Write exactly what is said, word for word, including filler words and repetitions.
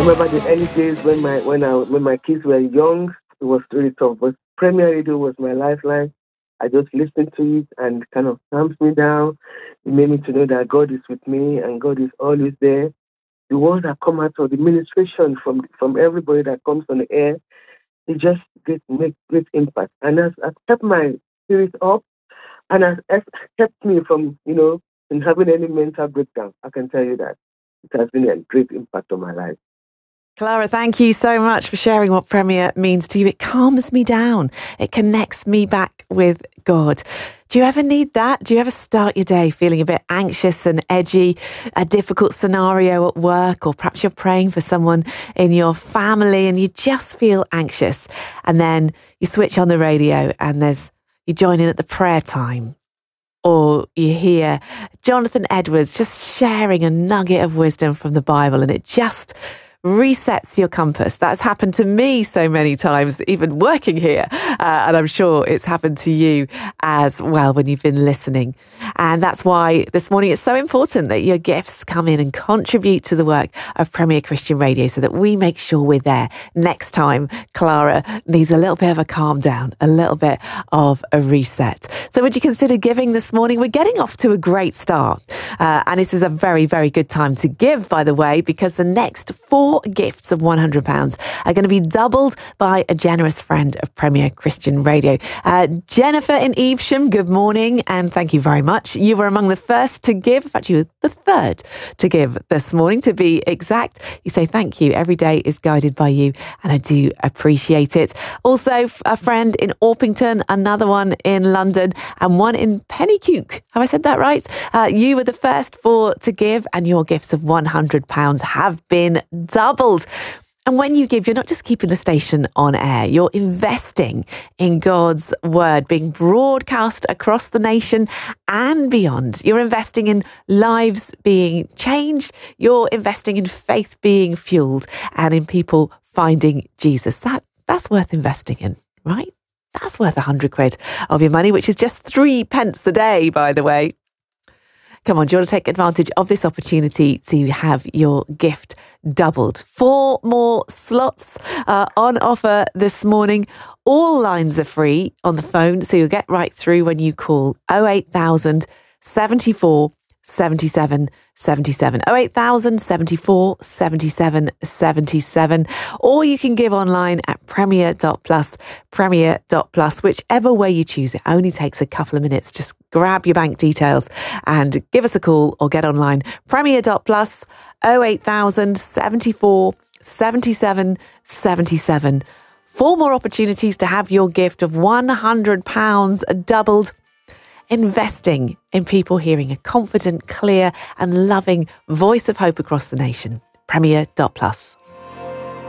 remember the early days when my when I when my kids were young, it was really tough. But Premier Radio was my lifeline. I just listened to it and kind of calms me down. It made me to know that God is with me and God is always there. The words that come out of the ministration from from everybody that comes on the air, it just gets make great impact. And has, has kept my spirit up and has, has kept me from, you know, in having any mental breakdown. I can tell you that. It has been a great impact on my life. Clara, thank you so much for sharing what Premier means to you. It calms me down. It connects me back with God. Do you ever need that? Do you ever start your day feeling a bit anxious and edgy, a difficult scenario at work, or perhaps you're praying for someone in your family and you just feel anxious, and then you switch on the radio and there's you join in at the prayer time, or you hear Jonathan Edwards just sharing a nugget of wisdom from the Bible, and it just resets your compass. That's happened to me so many times, even working here. Uh, and I'm sure it's happened to you as well when you've been listening. And that's why this morning it's so important that your gifts come in and contribute to the work of Premier Christian Radio so that we make sure we're there next time Clara needs a little bit of a calm down, a little bit of a reset. So would you consider giving this morning? We're getting off to a great start. Uh, and this is a very, very good time to give, by the way, because the next four gifts of one hundred pounds are going to be doubled by a generous friend of Premier Christian Radio. Uh, Jennifer in Evesham, good morning and thank you very much. You were among the first to give. In fact, you were the third to give this morning, to be exact. You say thank you. Every day is guided by you and I do appreciate it. Also, a friend in Orpington, another one in London and one in Pennycuik. Have I said that right? Uh, you were the first four to give and your gifts of one hundred pounds have been doubled. Doubled. And when you give, you're not just keeping the station on air, you're investing in God's word being broadcast across the nation and beyond. You're investing in lives being changed. You're investing in faith being fueled and in people finding Jesus. That That's worth investing in, right? That's worth a hundred quid of your money, which is just three pence a day, by the way. Come on, do you want to take advantage of this opportunity to have your gift doubled? Four more slots uh, on offer this morning. All lines are free on the phone, so you'll get right through when you call oh eight thousand, seventy-four, seventy-seven, seventy-seven. oh eight thousand, seventy-four, seventy-seven, seventy-seven. Or you can give online at premier dot plus, premier dot plus, whichever way you choose. It only takes a couple of minutes. Just grab your bank details and give us a call or get online. premier dot plus, oh eight thousand, seventy-four, seventy-seven, seventy-seven. Four more opportunities to have your gift of one hundred pounds doubled. Investing in people hearing a confident, clear and loving voice of hope across the nation. premier dot plus.